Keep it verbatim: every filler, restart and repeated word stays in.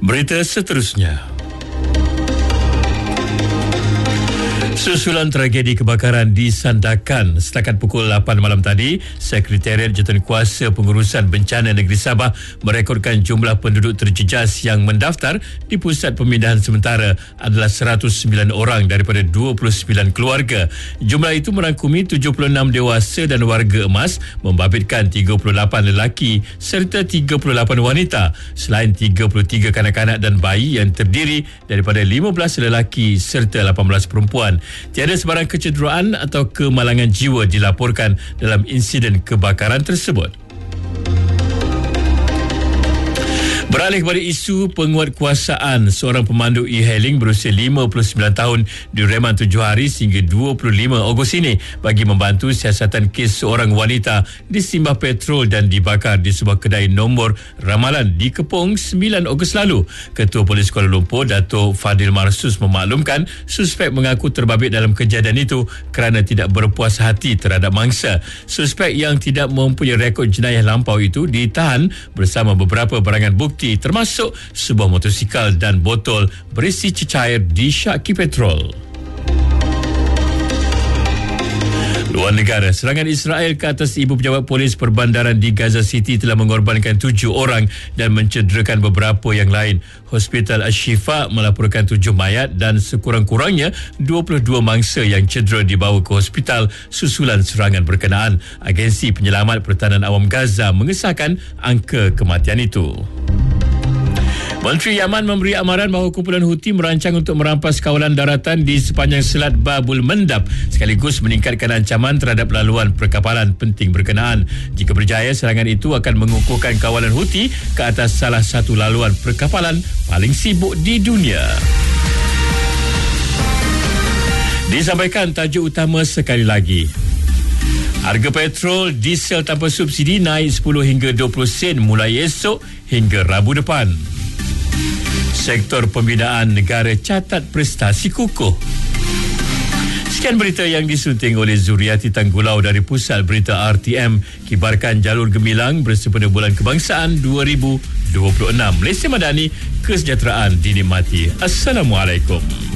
Berita seterusnya. Susulan tragedi kebakaran di Sandakan setakat pukul lapan malam tadi, Sekretariat Jawatankuasa Pengurusan Bencana Negeri Sabah merekodkan jumlah penduduk terjejas yang mendaftar di Pusat Pemindahan Sementara adalah seratus sembilan orang daripada dua puluh sembilan keluarga. Jumlah itu merangkumi tujuh puluh enam dewasa dan warga emas, membabitkan tiga puluh lapan lelaki serta tiga puluh lapan wanita, selain tiga puluh tiga kanak-kanak dan bayi yang terdiri daripada lima belas lelaki serta lapan belas perempuan. Tiada sebarang kecederaan atau kemalangan jiwa dilaporkan dalam insiden kebakaran tersebut. Beralih kepada isu penguatkuasaan, seorang pemandu e-hailing berusia lima puluh sembilan tahun direman tujuh hari sehingga dua puluh lima Ogos ini bagi membantu siasatan kes seorang wanita disimbah petrol dan dibakar di sebuah kedai nombor ramalan di Kepong sembilan Ogos lalu. Ketua Polis Kuala Lumpur, Dato' Fadil Marsus memaklumkan suspek mengaku terbabit dalam kejadian itu kerana tidak berpuas hati terhadap mangsa. Suspek yang tidak mempunyai rekod jenayah lampau itu ditahan bersama beberapa barangan bukti termasuk sebuah motosikal dan botol berisi cecair di syaki petrol. Luar negara, serangan Israel ke atas ibu pejabat polis perbandaran di Gaza City telah mengorbankan tujuh orang dan mencederakan beberapa yang lain. Hospital Al-Shifa melaporkan tujuh mayat dan sekurang-kurangnya dua puluh dua mangsa yang cedera dibawa ke hospital susulan serangan berkenaan. Agensi Penyelamat Pertahanan Awam Gaza mengesahkan angka kematian itu. Menteri Yaman memberi amaran bahawa kumpulan Houthi merancang untuk merampas kawalan daratan di sepanjang Selat Babul Mandab sekaligus meningkatkan ancaman terhadap laluan perkapalan penting berkenaan. Jika berjaya, serangan itu akan mengukuhkan kawalan Houthi ke atas salah satu laluan perkapalan paling sibuk di dunia. Disampaikan tajuk utama sekali lagi. Harga petrol diesel tanpa subsidi naik sepuluh hingga dua puluh sen mulai esok hingga Rabu depan. Sektor pembinaan negara catat prestasi kukuh. Sekian berita yang disunting oleh Zuriati Tanggulau dari Pusat Berita R T M. Kibarkan jalur gemilang bersempena Bulan Kebangsaan dua ribu dua puluh enam. Malaysia Madani, kesejahteraan dinikmati. Assalamualaikum.